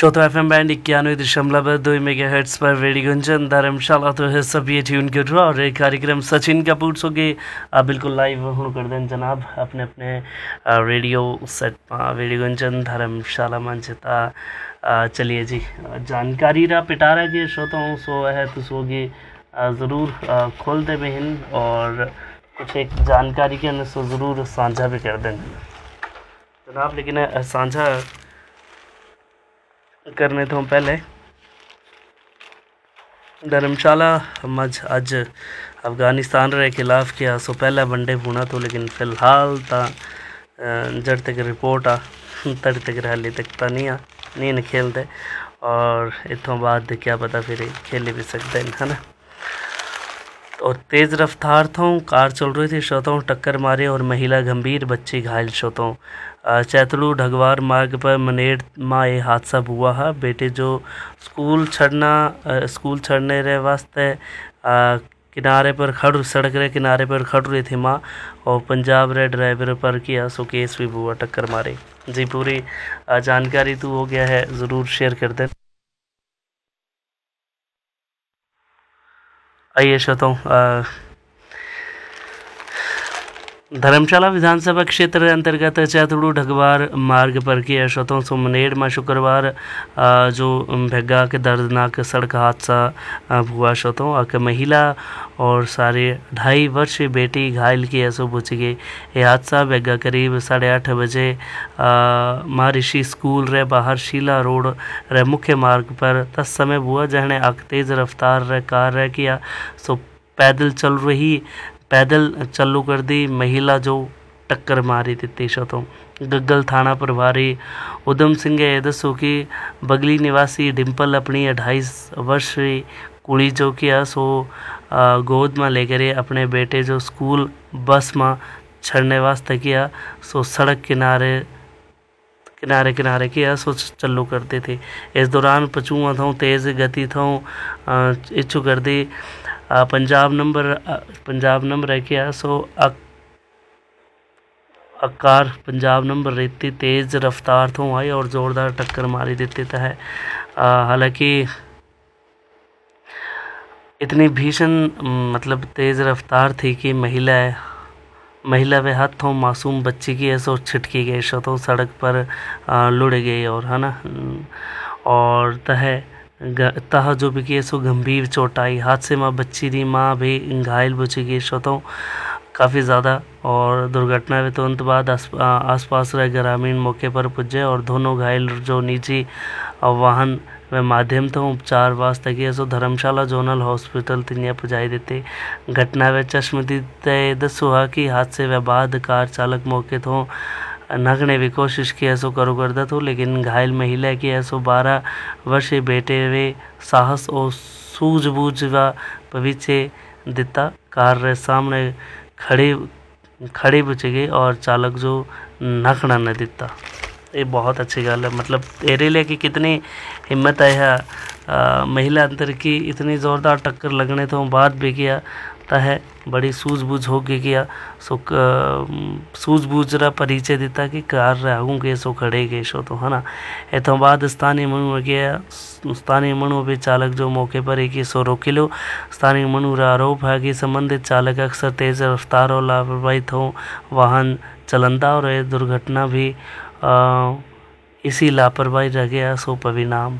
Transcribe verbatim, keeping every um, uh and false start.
श्रोता F M band इक्यानवे दशमलव दो मेगा हर्ट्स पर रेडियो गुंजन धर्मशाला तो है सब ये ट्यून कर रहा और ये कार्यक्रम सचिन कपूर सो के आप बिल्कुल लाइव हूँ कर दें जनाब अपने अपने रेडियो सेट रेडियो गुंजन धर्मशाला मंचता चलिए जी जानकारी रहा पिटारा के श्रोताओं सो है तो सोगी ज़रूर खोल दे बहन और कुछ एक जानकारी के अंदर सो ज़रूर साझा भी कर दें जनाब। लेकिन साझा करने तो पहले धर्मशाला मज अज अफगानिस्तान रे खिलाफ किया सो पहला वनडे होना तो लेकिन फिलहाल ता जड़ तक रिपोर्ट आ तड़ तक हाली तक तो नहीं आ नहीं खेलते और इतों बाद क्या पता फिर खेल भी सकते हैं है ना। और तेज़ रफ्तार था कार चल रही थी श्रोताओं टक्कर मारे और महिला गंभीर बच्ची घायल श्रोताओं चैतलू ढगवार मार्ग पर मनेर माँ ये हादसा हुआ है। बेटे जो स्कूल छड़ना स्कूल छड़ने रे वास्ते किनारे पर खड़ सड़क रे किनारे पर खड़ रही थी माँ और पंजाब रे ड्राइवर पर किया सो केस भी हुआ टक्कर मारे जी। पूरी जानकारी तो हो गया है ज़रूर शेयर कर दें। आइए श्रोताओं धर्मशाला विधानसभा क्षेत्र अंतर्गत चैतड़ू ढगवार मार्ग पर किया श्रोताओं सो मनेर में शुक्रवार जो भेगा के दर्दनाक सड़क हादसा हुआ श्रोताओं आके महिला और सारे ढाई वर्षीय बेटी घायल की ऐसो बुझ गई। ये हादसा भेगा करीब साढ़े आठ बजे महर्षि स्कूल रे बाहर शीला रोड रे मुख्य मार्ग पर तस समय हुआ जहने आक तेज़ रफ्तार रे कार रे किया सो पैदल चल रही पैदल चालू कर दी महिला जो टक्कर मारी थी श्रोताओं। गग्गल थाना प्रभारी उधम सिंह दसो कि बगली निवासी डिम्पल अपनी अट्ठाईस वर्षीय कुड़ी जो किया सो गोद में लेकर अपने बेटे जो स्कूल बस में छड़ने वास्ते किया सो सड़क किनारे किनारे किनारे किया सो चालू करते थे। इस दौरान पचुआ था तेज़ गति था इच्छू कर दी पंजाब नंबर पंजाब नंबर है क्या सो अकार पंजाब नंबर रहती तेज़ रफ्तार तो आई और ज़ोरदार टक्कर मारी देती है। हालांकि इतनी भीषण मतलब तेज़ रफ्तार थी कि महिला महिला वे हाथों मासूम बच्ची की ऐसो छिटकी गई शतों सड़क पर लुढ़ गई और है ना और तह तह जो भी की सो गंभीर चोट आई। हादसे में बच्ची दी माँ भी घायल बुझी गई शतों काफ़ी ज़्यादा और दुर्घटना में तुरंत बाद आस पास रहे ग्रामीण मौके पर पुजे और दोनों घायल जो निजी वाहन व माध्यम तो उपचार वास्ते किए सो धर्मशाला जोनल हॉस्पिटल तिनिया पुजाई देते। घटना में चश्मदीद दसुहा कि हादसे व बाद कार चालक मौके तो नगने की कोशिश की ऐसो करो करता तो लेकिन घायल महिला की ऐसो बारह वर्षीय बेटे वे साहस और सूझबूझ व भविष्य दिता कार रे सामने खड़ी खड़ी बुझ गई और चालक जो नखना न दिता। ये बहुत अच्छी गल है मतलब तेरे लिए कि कितनी हिम्मत है महिला अंतर की इतनी ज़ोरदार टक्कर लगने तो बाद भी किया है बड़ी सूझबूझ हो गई किया सो सूझबूझ रहा परिचय देता कि कार रहूँ के सो खड़े गए सो तो है ना। इतों बाद स्थानीय मनु गया स्थानीय मनु भी चालक जो मौके पर एक ही सो रोकी लो। स्थानीय मनु का आरोप है कि संबंधित चालक अक्सर तेज़ रफ्तार और लापरवाही हो वाहन चलंदा और दुर्घटना भी आ, इसी लापरवाही रह गया सो परिणाम